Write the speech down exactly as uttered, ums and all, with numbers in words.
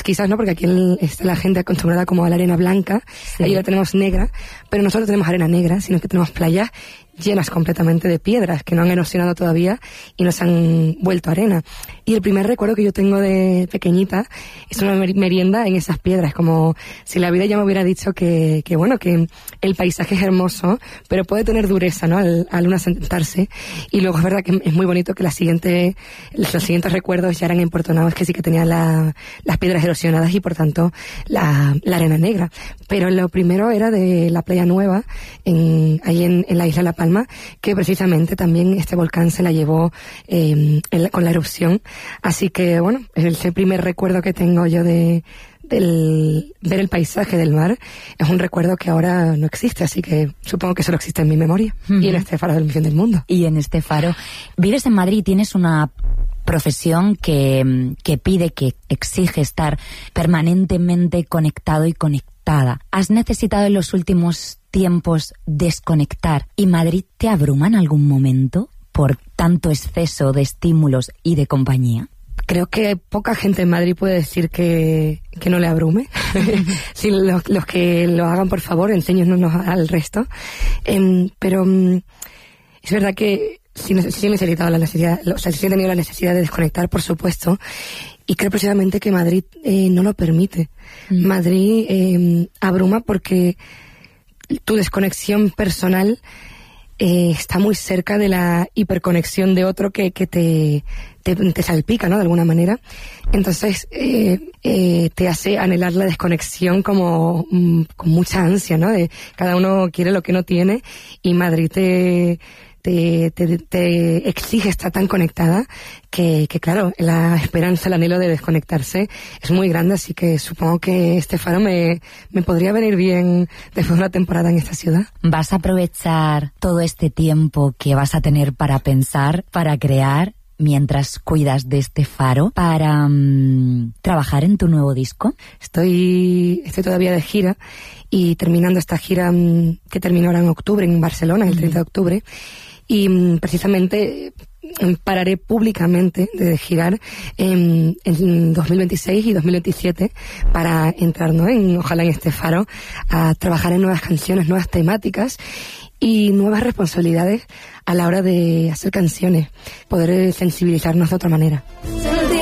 quizás, ¿no? Porque aquí el, está la gente acostumbrada como a la arena blanca, sí. Ahí la tenemos negra, pero nosotros tenemos arena negra, sino que tenemos playas llenas completamente de piedras que no han erosionado todavía y nos han vuelto arena. Y el primer recuerdo que yo tengo de pequeñita es una merienda en esas piedras, como si la vida ya me hubiera dicho que, que bueno, que el paisaje es hermoso, pero puede tener dureza, ¿no? Al, al uno sentarse. Y luego es verdad que es muy bonito que la siguiente, los siguientes recuerdos ya eran en Puerto Naos, que sí que tenían la, las piedras erosionadas y por tanto la, la arena negra. Pero lo primero era de la Playa Nueva, en, ahí en, en la isla La Palma, que precisamente también este volcán se la llevó eh, en la, con la erupción. Así que, bueno, es el primer recuerdo que tengo yo de del ver el paisaje del mar. Es un recuerdo que ahora no existe, así que supongo que solo existe en mi memoria. Uh-huh. Y en este faro del Fin del Mundo. Y en este faro. Vives en Madrid y tienes una profesión que, que pide, que exige estar permanentemente conectado y conectada. ¿Has necesitado en los últimos tiempos desconectar y Madrid te abruma en algún momento por tanto exceso de estímulos y de compañía? Creo que poca gente en Madrid puede decir que, que no le abrume. Si los, los que lo hagan, por favor, enséñenos al resto. Eh, pero um, es verdad que sí, sí he necesitado la necesidad, o sea, sí he tenido la necesidad de desconectar, por supuesto, y creo precisamente que Madrid eh, no lo permite. Mm. Madrid eh, abruma porque tu desconexión personal eh, está muy cerca de la hiperconexión de otro que, que te, te, te salpica, ¿no? De alguna manera. Entonces, eh, eh, te hace anhelar la desconexión como mm, con mucha ansia, ¿no? De cada uno quiere lo que no tiene y Madrid te... Te, te, te exige estar tan conectada que, que, claro, la esperanza, el anhelo de desconectarse es muy grande, así que supongo que este faro me, me podría venir bien después de una temporada en esta ciudad. ¿Vas a aprovechar todo este tiempo que vas a tener para pensar, para crear, mientras cuidas de este faro, para um, trabajar en tu nuevo disco? Estoy, estoy todavía de gira y terminando esta gira um, que terminó ahora en octubre, en Barcelona, el treinta de octubre, y um, precisamente pararé públicamente de girar en, en dos mil veintiséis y dos mil veintisiete para entrar, ¿no? en, ojalá en este faro a trabajar en nuevas canciones, nuevas temáticas y nuevas responsabilidades a la hora de hacer canciones, poder sensibilizarnos de otra manera.